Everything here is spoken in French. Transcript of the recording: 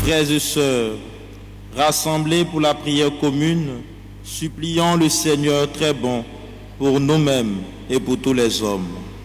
frères et sœurs, rassemblés pour la prière commune, supplions le Seigneur très bon pour nous-mêmes et pour tous les hommes.